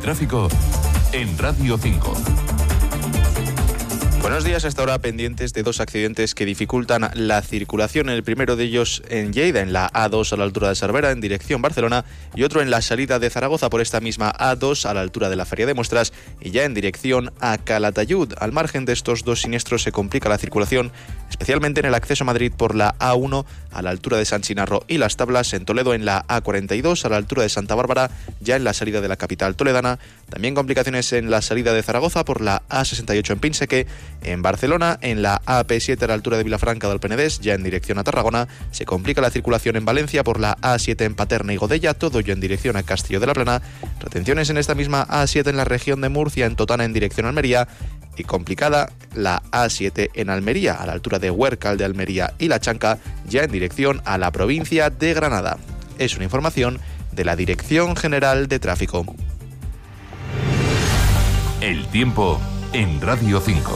tráfico en Radio 5. Buenos días. Hasta ahora pendientes de dos accidentes que dificultan la circulación. El primero de ellos en Lleida, en la A2 a la altura de Cervera, en dirección Barcelona, y otro en la salida de Zaragoza por esta misma A2 a la altura de la Feria de Muestras y ya en dirección a Calatayud. Al margen de estos dos siniestros se complica la circulación, especialmente en el acceso a Madrid por la A1 a la altura de San Chinarro y Las Tablas, en Toledo en la A42 a la altura de Santa Bárbara, ya en la salida de la capital toledana. También complicaciones en la salida de Zaragoza por la A68 en Pinseque. En Barcelona, en la AP7 a la altura de Vilafranca del Penedès, ya en dirección a Tarragona. Se complica la circulación en Valencia por la A7 en Paterna y Godella, todo ya en dirección a Castillo de la Plana. Retenciones en esta misma A7 en la región de Murcia, en Totana en dirección a Almería. Y complicada la A7 en Almería, a la altura de Huércal de Almería y La Chanca, ya en dirección a la provincia de Granada. Es una información de la Dirección General de Tráfico. El tiempo en Radio 5.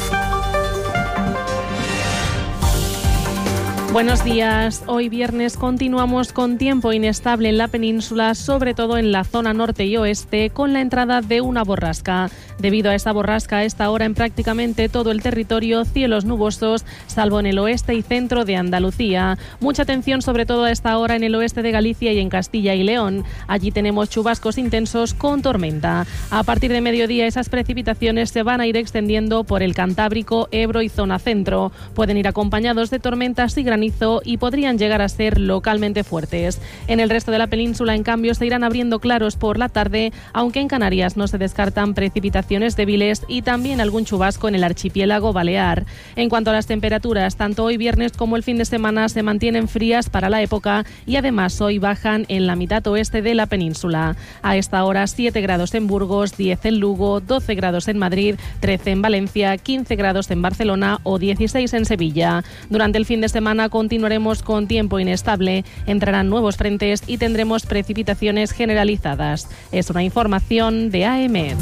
Buenos días. Hoy viernes continuamos con tiempo inestable en la península, sobre todo en la zona norte y oeste, con la entrada de una borrasca. Debido a esta borrasca, a esta hora en prácticamente todo el territorio, cielos nubosos, salvo en el oeste y centro de Andalucía. Mucha atención sobre todo a esta hora en el oeste de Galicia y en Castilla y León. Allí tenemos chubascos intensos con tormenta. A partir de mediodía esas precipitaciones se van a ir extendiendo por el Cantábrico, Ebro y zona centro. Pueden ir acompañados de tormentas y granizo y podrían llegar a ser localmente fuertes. En el resto de la península, en cambio, se irán abriendo claros por la tarde, aunque en Canarias no se descartan precipitaciones débiles y también algún chubasco en el archipiélago balear. En cuanto a las temperaturas, tanto hoy viernes como el fin de semana se mantienen frías para la época y además hoy bajan en la mitad oeste de la península. A esta hora 7 grados en Burgos, 10 en Lugo, 12 grados en Madrid, 13 en Valencia, 15 grados en Barcelona o 16 en Sevilla. Durante el fin de semana continuaremos con tiempo inestable, entrarán nuevos frentes y tendremos precipitaciones generalizadas. Es una información de AEMET.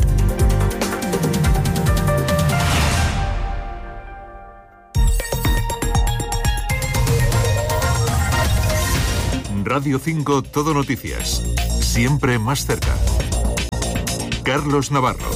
Radio 5 Todo Noticias. Siempre más cerca. Carlos Navarro.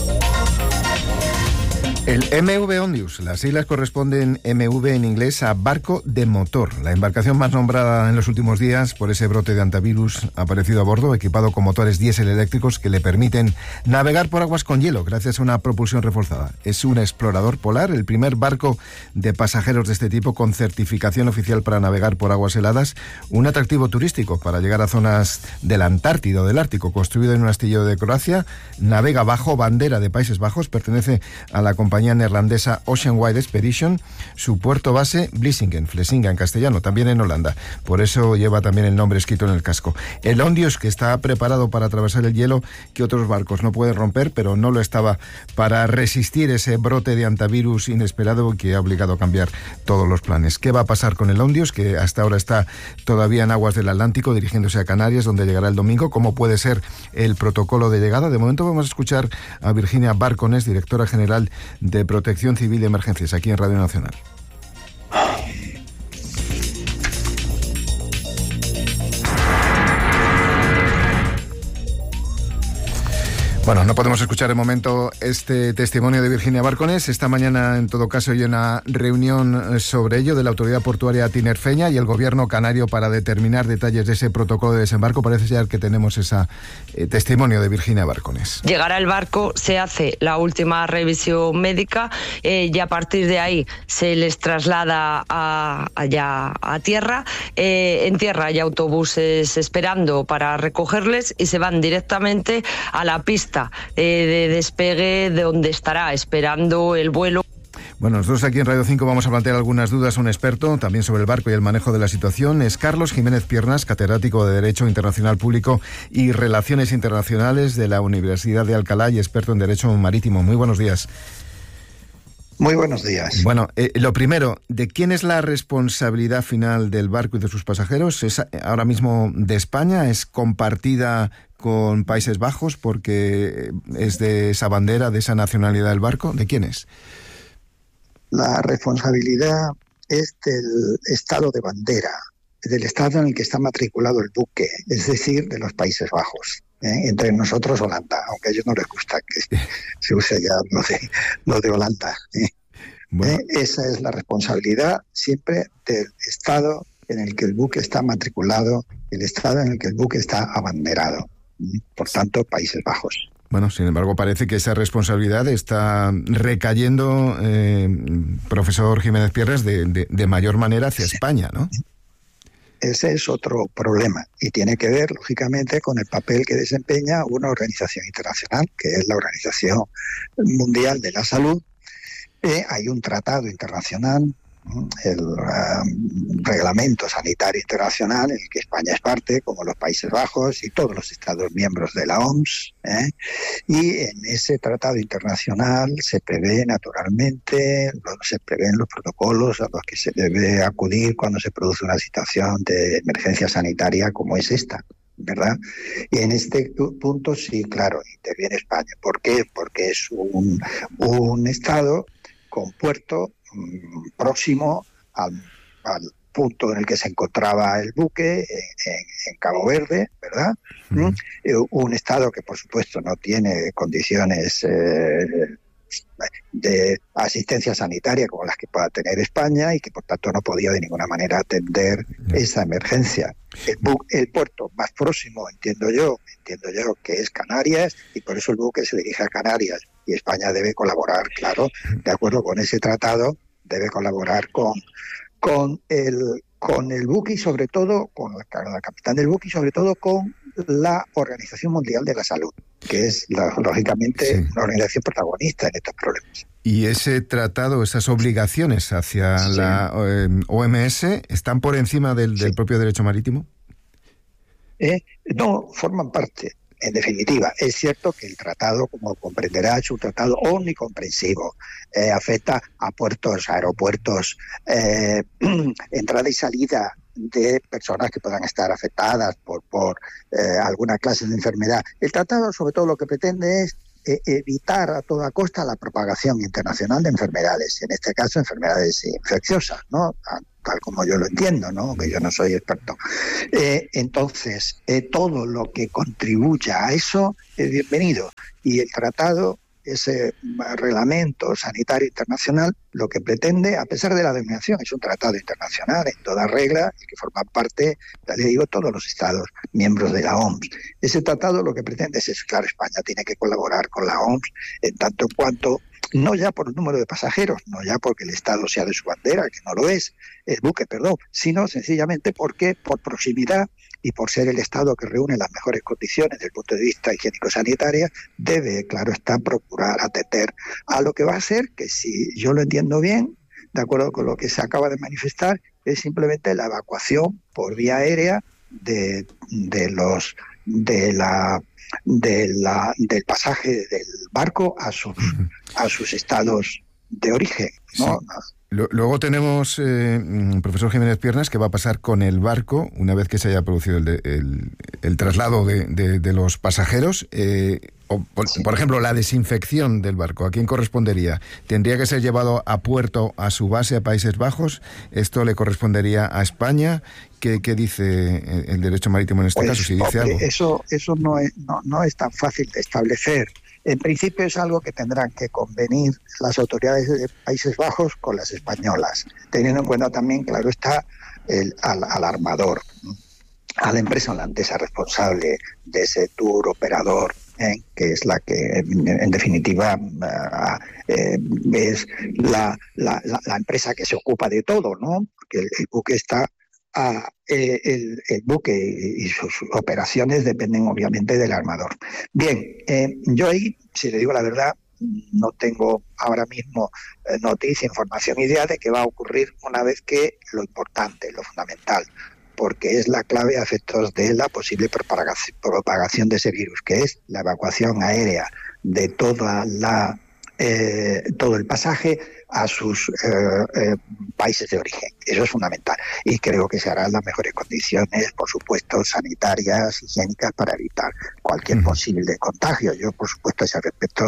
El MV Ondius, las siglas corresponden MV en inglés a barco de motor. La embarcación más nombrada en los últimos días por ese brote de hantavirus ha aparecido a bordo, equipado con motores diésel eléctricos que le permiten navegar por aguas con hielo gracias a una propulsión reforzada. Es un explorador polar, el primer barco de pasajeros de este tipo con certificación oficial para navegar por aguas heladas, un atractivo turístico para llegar a zonas de la Antártida o del Ártico. Construido en un astillero de Croacia, navega bajo bandera de Países Bajos, pertenece a la compañía neerlandesa Ocean Wide Expedition, su puerto base Vlissingen, Vlissingen en castellano, también en Holanda. Por eso lleva también el nombre escrito en el casco. El Ondius, que está preparado para atravesar el hielo que otros barcos no pueden romper, pero no lo estaba para resistir ese brote de hantavirus inesperado que ha obligado a cambiar todos los planes. ¿Qué va a pasar con el Ondius, que hasta ahora está todavía en aguas del Atlántico, dirigiéndose a Canarias, donde llegará el domingo? ¿Cómo puede ser el protocolo de llegada? De momento vamos a escuchar a Virginia Barcones, directora general de Protección Civil y Emergencias, aquí en Radio Nacional. Bueno, no podemos escuchar de momento este testimonio de Virginia Barcones. Esta mañana, en todo caso, hay una reunión sobre ello de la Autoridad Portuaria tinerfeña y el Gobierno canario para determinar detalles de ese protocolo de desembarco. Parece ya que tenemos ese testimonio de Virginia Barcones. Llegará el barco, se hace la última revisión médica y a partir de ahí se les traslada allá a tierra. En tierra hay autobuses esperando para recogerles y se van directamente a la pista de despegue, de donde estará esperando el vuelo. Bueno, nosotros aquí en Radio 5 vamos a plantear algunas dudas a un experto también sobre el barco y el manejo de la situación. Es Carlos Jiménez Piernas, catedrático de Derecho Internacional Público y Relaciones Internacionales de la Universidad de Alcalá y experto en Derecho Marítimo. Muy buenos días. Muy buenos días. Bueno, lo primero, ¿de quién es la responsabilidad final del barco y de sus pasajeros? ¿Es ahora mismo de España? ¿Es compartida con Países Bajos porque es de esa bandera, de esa nacionalidad del barco? ¿De quién es? La responsabilidad es del estado de bandera, del estado en el que está matriculado el buque, es decir, de los Países Bajos. Entre nosotros Holanda, aunque a ellos no les gusta que se use ya lo de Holanda. Bueno. Esa es la responsabilidad siempre del Estado en el que el buque está matriculado, el Estado en el que el buque está abanderado. Por tanto, Países Bajos. Bueno, sin embargo, parece que esa responsabilidad está recayendo, profesor Jiménez Piernas, de mayor manera hacia España, ¿no? Ese es otro problema y tiene que ver, lógicamente, con el papel que desempeña una organización internacional, que es la Organización Mundial de la Salud. Hay un tratado internacional, el Reglamento Sanitario Internacional, en el que España es parte, como los Países Bajos y todos los Estados miembros de la OMS. Y en ese tratado internacional se prevé, naturalmente, se prevén los protocolos a los que se debe acudir cuando se produce una situación de emergencia sanitaria como es esta, ¿verdad? Y en este punto sí, claro, interviene España. ¿Por qué? Porque es un Estado con puerto próximo al punto en el que se encontraba el buque, en Cabo Verde, ¿verdad? Un Estado que, por supuesto, no tiene condiciones de asistencia sanitaria como las que pueda tener España y que, por tanto, no podía de ninguna manera atender esa emergencia. El puerto más próximo, entiendo yo, que es Canarias, y por eso el buque se dirige a Canarias. Y España debe colaborar, claro, de acuerdo con ese tratado, debe colaborar con el buque y sobre todo con la capitán del buque y sobre todo con la Organización Mundial de la Salud, que es lógicamente una organización protagonista en estos problemas. ¿Y ese tratado, esas obligaciones hacia la OMS, están por encima del propio derecho marítimo? No, forman parte. En definitiva, es cierto que el tratado, como comprenderá, es un tratado omnicomprensivo. Afecta a puertos, aeropuertos, entrada y salida de personas que puedan estar afectadas por alguna clase de enfermedad. El tratado, sobre todo, lo que pretende es evitar a toda costa la propagación internacional de enfermedades, en este caso enfermedades infecciosas, ¿no? Tal como yo lo entiendo, ¿no? Que yo no soy experto. Entonces, todo lo que contribuya a eso es bienvenido. Y el tratado, ese reglamento sanitario internacional, lo que pretende, a pesar de la denominación, es un tratado internacional en toda regla y que forman parte, ya le digo, todos los Estados miembros de la OMS. Ese tratado lo que pretende es, claro, España tiene que colaborar con la OMS en tanto cuanto, no ya por el número de pasajeros, no ya porque el Estado sea de su bandera, que no lo es, el buque, perdón, sino sencillamente porque por proximidad y por ser el Estado que reúne las mejores condiciones desde el punto de vista higiénico-sanitario, debe, claro está, procurar atender a lo que va a ser, que si yo lo entiendo bien, de acuerdo con lo que se acaba de manifestar, es simplemente la evacuación por vía aérea del pasaje del barco a sus estados de origen, ¿no? Sí. Luego tenemos, profesor Jiménez Piernas, que va a pasar con el barco una vez que se haya producido el traslado de los pasajeros. Por ejemplo, la desinfección del barco, ¿a quién correspondería? ¿Tendría que ser llevado a puerto, a su base, a Países Bajos? ¿Esto le correspondería a España? ¿Qué dice el derecho marítimo en este caso? Si dice algo. Eso no es tan fácil de establecer. En principio es algo que tendrán que convenir las autoridades de Países Bajos con las españolas, teniendo en cuenta también, claro está, al armador, a la empresa holandesa responsable de ese tour operador, que es la que en definitiva es la empresa que se ocupa de todo, ¿no? Porque el buque está el buque y sus operaciones dependen obviamente del armador. Bien, yo ahí, si le digo la verdad, no tengo ahora mismo noticia, información, idea de qué va a ocurrir una vez que lo importante, lo fundamental, porque es la clave a efectos de la posible propagación de ese virus, que es la evacuación aérea de todo el pasaje a sus países de origen. Eso es fundamental y creo que se harán las mejores condiciones, por supuesto, sanitarias, higiénicas, para evitar cualquier posible contagio. Yo, por supuesto, a ese respecto,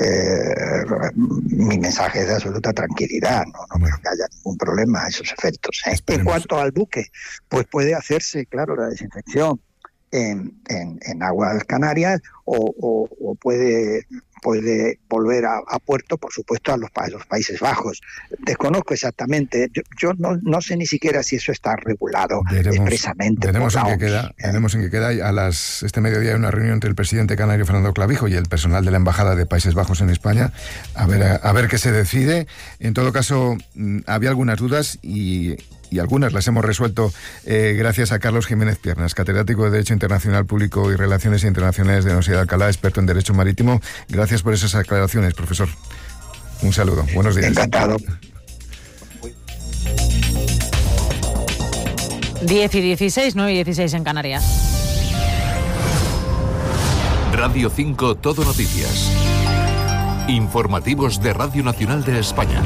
mi mensaje es de absoluta tranquilidad, no creo que haya ningún problema a esos efectos. En cuanto al buque, pues puede hacerse, claro, la desinfección en aguas canarias o puede volver a puerto, por supuesto, a los Países Bajos. Desconozco exactamente, yo no sé ni siquiera si eso está regulado expresamente. Veremos en qué queda. Este mediodía hay una reunión entre el presidente canario Fernando Clavijo y el personal de la Embajada de Países Bajos en España, a ver qué se decide. En todo caso, había algunas dudas y algunas las hemos resuelto gracias a Carlos Jiménez Piernas, catedrático de Derecho Internacional Público y Relaciones Internacionales de la Universidad de Alcalá, experto en Derecho Marítimo. Gracias por esas aclaraciones, profesor. Un saludo. Buenos días. Encantado. 10:16, 9:16 en Canarias. Radio 5 Todo Noticias. Informativos de Radio Nacional de España.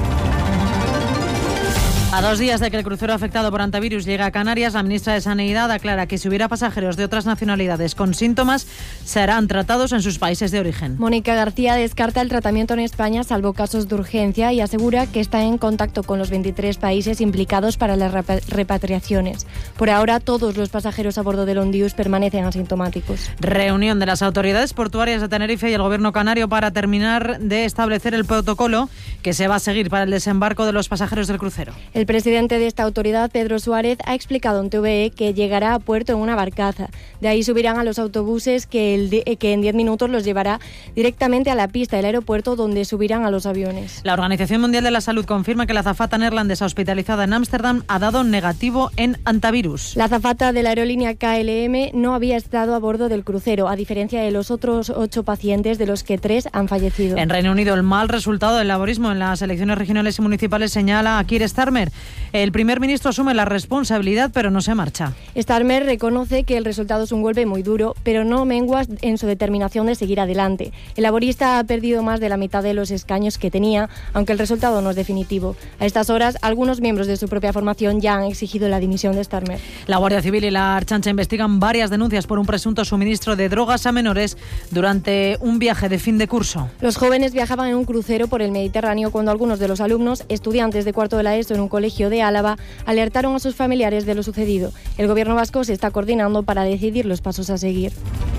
A 2 días de que el crucero afectado por antivirus llegue a Canarias, la ministra de Sanidad aclara que si hubiera pasajeros de otras nacionalidades con síntomas, serán tratados en sus países de origen. Mónica García descarta el tratamiento en España, salvo casos de urgencia, y asegura que está en contacto con los 23 países implicados para las repatriaciones. Por ahora, todos los pasajeros a bordo del Ondius permanecen asintomáticos. Reunión de las autoridades portuarias de Tenerife y el gobierno canario para terminar de establecer el protocolo que se va a seguir para el desembarco de los pasajeros del crucero. El presidente de esta autoridad, Pedro Suárez, ha explicado en TVE que llegará a puerto en una barcaza. De ahí subirán a los autobuses que en 10 minutos los llevará directamente a la pista del aeropuerto, donde subirán a los aviones. La Organización Mundial de la Salud confirma que la azafata neerlandesa hospitalizada en Ámsterdam ha dado negativo en antivirus. La azafata de la aerolínea KLM no había estado a bordo del crucero, a diferencia de los otros 8 pacientes, de los que 3 han fallecido. En Reino Unido, el mal resultado del laborismo en las elecciones regionales y municipales señala a Keir Starmer. El primer ministro asume la responsabilidad, pero no se marcha. Starmer reconoce que el resultado es un golpe muy duro, pero no mengua en su determinación de seguir adelante. El laborista ha perdido más de la mitad de los escaños que tenía, aunque el resultado no es definitivo. A estas horas, algunos miembros de su propia formación ya han exigido la dimisión de Starmer. La Guardia Civil y la Archancha investigan varias denuncias por un presunto suministro de drogas a menores durante un viaje de fin de curso. Los jóvenes viajaban en un crucero por el Mediterráneo cuando algunos de los alumnos, estudiantes de cuarto de la ESO en un colegio de Álava, alertaron a sus familiares de lo sucedido. El gobierno vasco se está coordinando para decidir los pasos a seguir.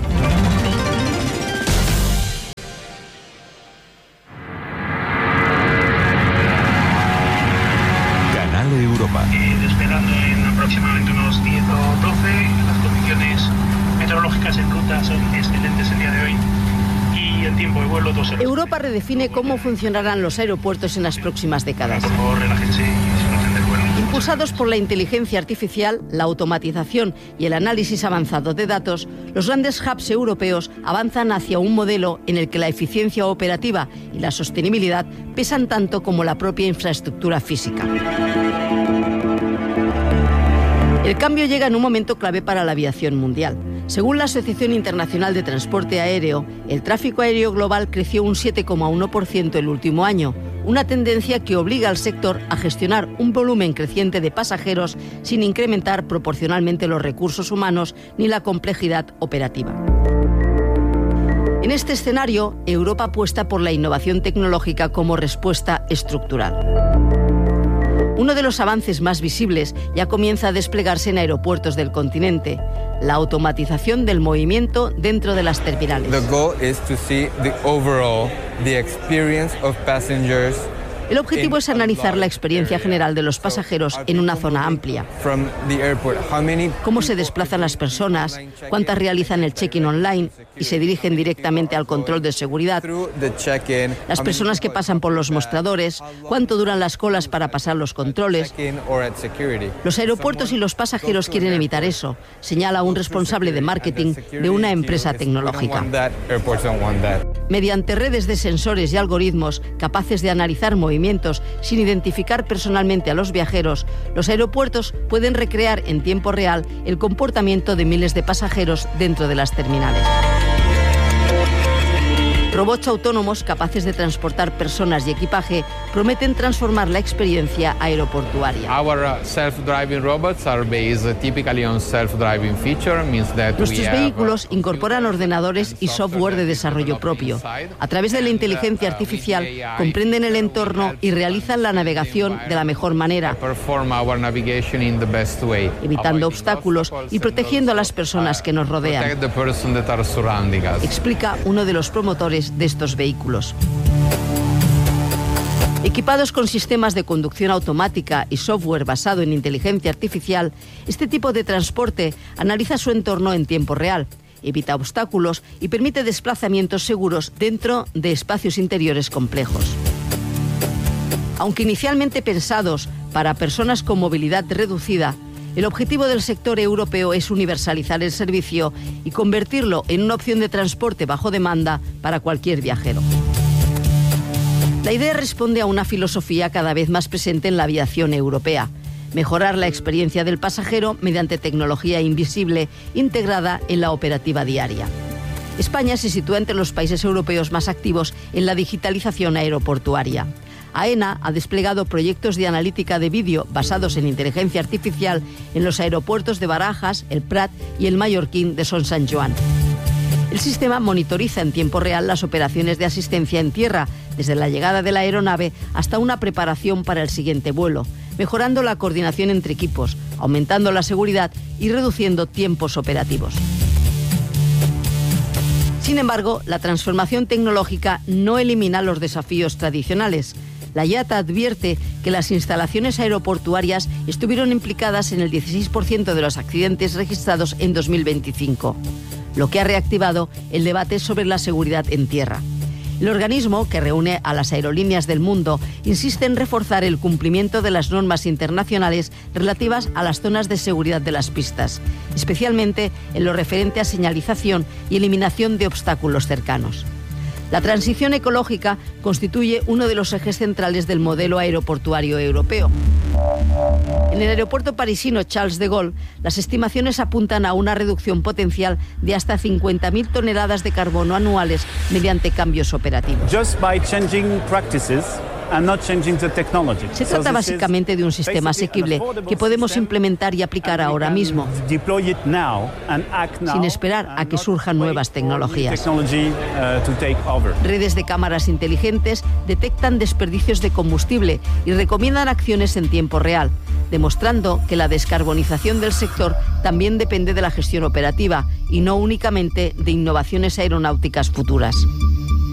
Canal Europa. Despegando en aproximadamente unos 10 o 12, las condiciones meteorológicas en ruta son excelentes el día de hoy. Y el tiempo de vuelo 2 horas. Europa redefine cómo funcionarán los aeropuertos en las próximas décadas. Por favor, relájense y disfruten del vuelo. Impulsados por la inteligencia artificial, la automatización y el análisis avanzado de datos, los grandes hubs europeos avanzan hacia un modelo en el que la eficiencia operativa y la sostenibilidad pesan tanto como la propia infraestructura física. El cambio llega en un momento clave para la aviación mundial. Según la Asociación Internacional de Transporte Aéreo, el tráfico aéreo global creció un 7,1% el último año, una tendencia que obliga al sector a gestionar un volumen creciente de pasajeros sin incrementar proporcionalmente los recursos humanos ni la complejidad operativa. En este escenario, Europa apuesta por la innovación tecnológica como respuesta estructural. Uno de los avances más visibles ya comienza a desplegarse en aeropuertos del continente, la automatización del movimiento dentro de las terminales. The goal is to see the experience of passengers. El objetivo es analizar la experiencia general de los pasajeros en una zona amplia. Cómo se desplazan las personas, cuántas realizan el check-in online y se dirigen directamente al control de seguridad, las personas que pasan por los mostradores, cuánto duran las colas para pasar los controles. Los aeropuertos y los pasajeros quieren evitar eso, señala un responsable de marketing de una empresa tecnológica. Mediante redes de sensores y algoritmos capaces de analizar movimientos sin identificar personalmente a los viajeros, los aeropuertos pueden recrear en tiempo real el comportamiento de miles de pasajeros dentro de las terminales. robots autónomos capaces de transportar personas y equipaje prometen transformar la experiencia aeroportuaria. Our self-driving robots are based typically on self-driving feature, means that Nuestros vehículos incorporan ordenadores y software de desarrollo propio. A través de la inteligencia artificial comprenden el entorno y realizan la navegación de la mejor manera, evitando obstáculos y protegiendo a las personas que nos rodean, explica uno de los promotores de estos vehículos. Equipados con sistemas de conducción automática y software basado en inteligencia artificial, este tipo de transporte analiza su entorno en tiempo real, evita obstáculos y permite desplazamientos seguros dentro de espacios interiores complejos. Aunque inicialmente pensados para personas con movilidad reducida, el objetivo del sector europeo es universalizar el servicio y convertirlo en una opción de transporte bajo demanda para cualquier viajero. La idea responde a una filosofía cada vez más presente en la aviación europea: mejorar la experiencia del pasajero mediante tecnología invisible integrada en la operativa diaria. España se sitúa entre los países europeos más activos en la digitalización aeroportuaria. AENA ha desplegado proyectos de analítica de vídeo basados en inteligencia artificial en los aeropuertos de Barajas, el Prat y el Mallorquín de Son Sant Joan. El sistema monitoriza en tiempo real las operaciones de asistencia en tierra, desde la llegada de la aeronave hasta una preparación para el siguiente vuelo, mejorando la coordinación entre equipos, aumentando la seguridad y reduciendo tiempos operativos. Sin embargo, la transformación tecnológica no elimina los desafíos tradicionales. La IATA advierte que las instalaciones aeroportuarias estuvieron implicadas en el 16% de los accidentes registrados en 2025, lo que ha reactivado el debate sobre la seguridad en tierra. El organismo, que reúne a las aerolíneas del mundo, insiste en reforzar el cumplimiento de las normas internacionales relativas a las zonas de seguridad de las pistas, especialmente en lo referente a señalización y eliminación de obstáculos cercanos. La transición ecológica constituye uno de los ejes centrales del modelo aeroportuario europeo. En el aeropuerto parisino Charles de Gaulle, las estimaciones apuntan a una reducción potencial de hasta 50.000 toneladas de carbono anuales mediante cambios operativos. Se trata básicamente de un sistema asequible que podemos implementar y aplicar ahora mismo, sin esperar a que surjan nuevas tecnologías. Redes de cámaras inteligentes detectan desperdicios de combustible y recomiendan acciones en tiempo real, demostrando que la descarbonización del sector también depende de la gestión operativa y no únicamente de innovaciones aeronáuticas futuras.